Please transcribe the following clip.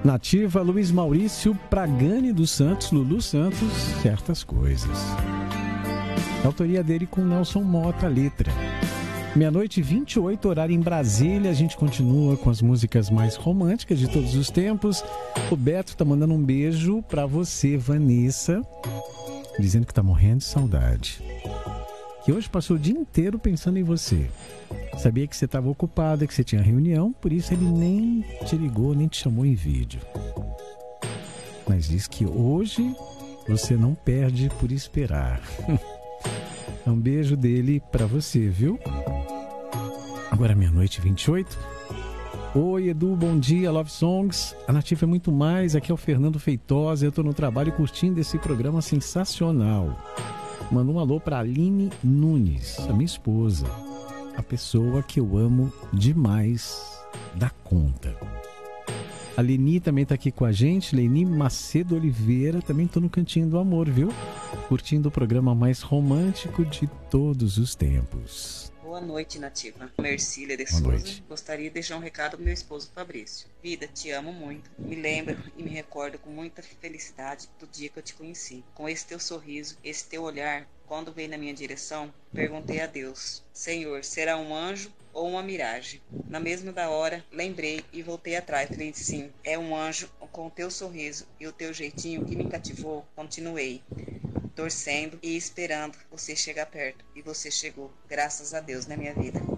Nativa, Luiz Maurício Pragani dos Santos, Lulu Santos, Certas Coisas. A autoria dele com Nelson Mota, a letra. 00:28, horário em Brasília. A gente continua com as músicas mais românticas de todos os tempos. O Beto tá mandando um beijo pra você, Vanessa, dizendo que tá morrendo de saudade. Que hoje passou o dia inteiro pensando em você. Sabia que você estava ocupada, que você tinha reunião, por isso ele nem te ligou, nem te chamou em vídeo. Mas diz que hoje você não perde por esperar. Um beijo dele pra você, viu? Agora 00:28. Oi, Edu, bom dia, Love Songs. A Nativa é muito mais, aqui é o Fernando Feitosa. Eu tô no trabalho curtindo esse programa sensacional. Manda um alô pra Aline Nunes, a minha esposa. A pessoa que eu amo demais da conta. A Leni também tá aqui com a gente. Leni Macedo Oliveira. Também tô no Cantinho do Amor, viu? Curtindo o programa mais romântico de todos os tempos. Boa noite, Nativa. Mercília de Souza. Gostaria de deixar um recado pro meu esposo Fabrício. Vida, te amo muito. Me lembro e me recordo com muita felicidade do dia que eu te conheci. Com esse teu sorriso, esse teu olhar, quando veio na minha direção, perguntei a Deus: Senhor, será um anjo ou uma miragem? Na mesma da hora, lembrei e voltei atrás. Falei, sim, é um anjo com o teu sorriso e o teu jeitinho que me cativou. Continuei torcendo e esperando você chegar perto. E você chegou, graças a Deus, na minha vida.